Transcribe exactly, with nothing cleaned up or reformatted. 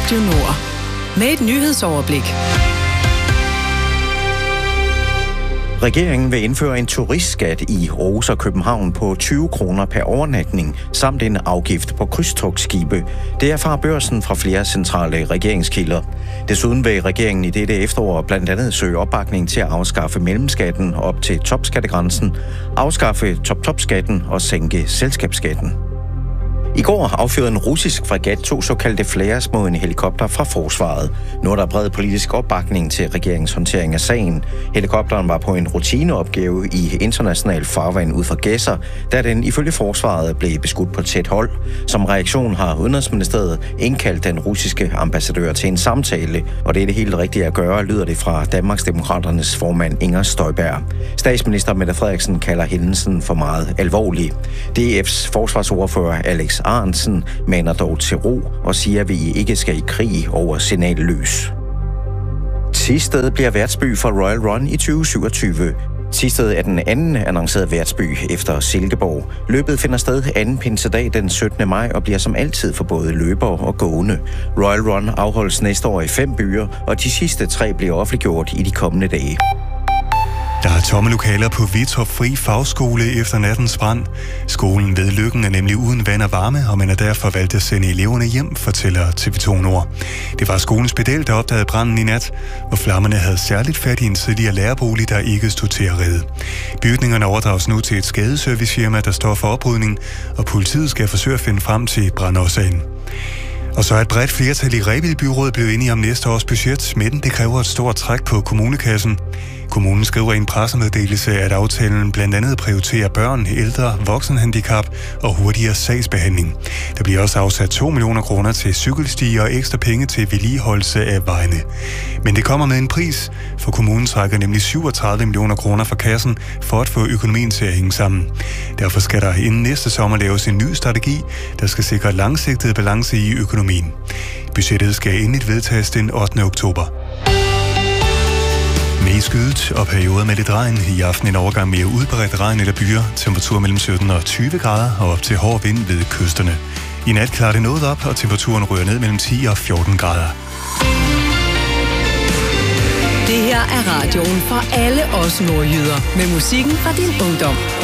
Radio Nord. Med et nyhedsoverblik. Regeringen vil indføre en turistskat i Aarhus og København på tyve kroner per overnatning, samt en afgift på krydstogtskibe. Det erfarer Børsen fra flere centrale regeringskilder. Desuden vil regeringen i dette efterår blandt andet søge opbakning til at afskaffe mellemskatten op til topskattegrænsen, afskaffe top-top-skatten og sænke selskabsskatten. I går affyrede en russisk fregat to såkaldte flares mod en helikopter fra forsvaret. Nu er der bred politisk opbakning til regeringens håndtering af sagen. Helikopteren var på en rutineopgave i international farvand ud for Gedser, da den ifølge forsvaret blev beskudt på tæt hold. Som reaktion har Udenrigsministeriet indkaldt den russiske ambassadør til en samtale, og det er det helt rigtige at gøre, lyder det fra Danmarksdemokraternes formand Inger Støjberg. Statsminister Mette Frederiksen kalder hændelsen for meget alvorlig. D F's forsvarsordfører Alex Ahrendtsen maner dog til ro og siger, at vi ikke skal i krig over signalløs. Thisted bliver værtsby for Royal Run i tyve syvogtyve. Thisted er den anden annoncerede værtsby efter Silkeborg. Løbet finder sted anden pinsedag den syttende maj og bliver som altid for både løbere og gående. Royal Run afholdes næste år i fem byer, og de sidste tre bliver offentliggjort i de kommende dage. Der er tomme lokaler på Vitrup Fri Fagskole efter nattens brand. Skolen ved Lykken er nemlig uden vand og varme, og man er derfor valgt at sende eleverne hjem, fortæller T V to Nord. Det var skolens pedel, der opdagede branden i nat, hvor flammerne havde særligt fat i en tidligere lærerbolig, der ikke stod til at redde. Bygningerne overdrages nu til et skadeservicefirma, der står for oprydning, og politiet skal forsøge at finde frem til brandårsagen. Og så er et bredt flertal i Rebild Byråd blevet enige om næste års budget, men det kræver et stort træk på kommunekassen. Kommunen skriver i en pressemeddelelse, at aftalen blandt andet prioriterer børn, ældre, voksenhandicap og hurtigere sagsbehandling. Der bliver også afsat to millioner kroner til cykelstier og ekstra penge til vedligeholdelse af vejene. Men det kommer med en pris, for kommunen trækker nemlig syvogtredive millioner kroner fra kassen for at få økonomien til at hænge sammen. Derfor skal der inden næste sommer laves en ny strategi, der skal sikre langsigtet balance i økonomien. Budgettet skal endeligt vedtages den ottende oktober. Mest skyet og perioder med lidt regn. I aften en overgang mere udbredt regn eller byer. Temperatur mellem sytten og tyve grader og op til hård vind ved kysterne. I nat klarer det noget op, og temperaturen ryger ned mellem ti og fjorten grader. Det her er radioen for alle os nordjyder med musikken fra din ungdom.